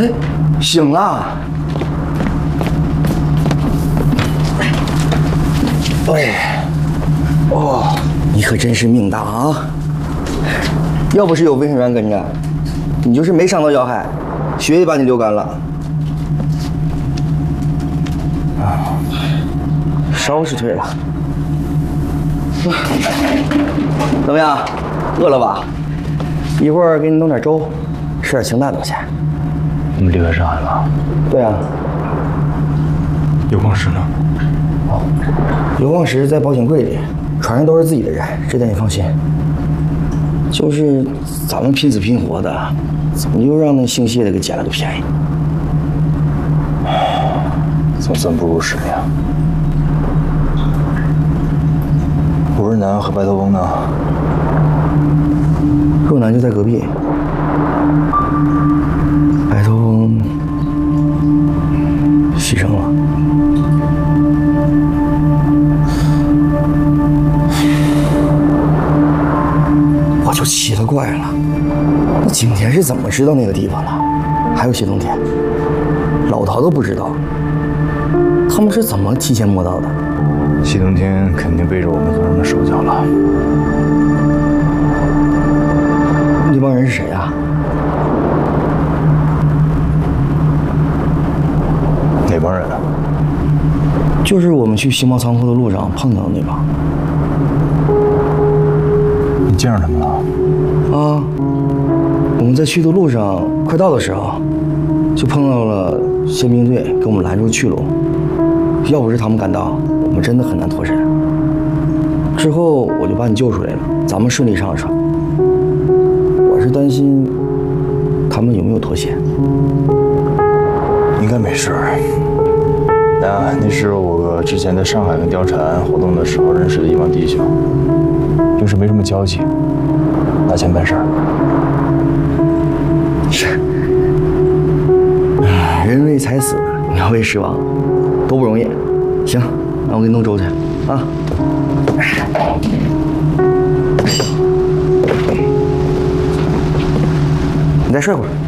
嘿，醒了。哎，哦，你可真是命大啊！要不是有卫生员跟着，你就是没伤到要害，血也把你流干了。啊，烧是退了。怎么样？饿了吧？一会儿给你弄点粥，吃点清淡东西。 你们离开上海了？ 对啊。 油矿石呢？ 哦，油矿石在保险柜里，船上都是自己的人，这点你放心。就是咱们拼死拼活的，怎么就让那姓谢的给捡了个便宜？ 总算不辱使命。吴日南和白头翁呢？ 若南就在隔壁。白头翁牺牲了。我就奇了怪了，那景甜是怎么知道那个地方的？还有谢冬天，老陶都不知道，他们是怎么提前摸到的？ 谢冬天肯定背着我们做什么手脚了。 那帮人是谁啊？ 哪帮人啊？ 就是我们去星贸仓库的路上碰到的那帮。 你见着他们了？ 啊，我们在去的路上，快到的时候，就碰到了宪兵队，给我们拦住去路。要不是他们赶到，我们真的很难脱身。之后我就把你救出来了，咱们顺利上了船。我是担心他们有没有脱险。 应该没事。那是我之前在上海跟貂蝉活动的时候认识的一帮弟兄，平时没什么交集，拿钱办事儿。 是，人为财死，鸟为食亡，都不容易。行，那我给你弄粥去啊。你再睡会儿。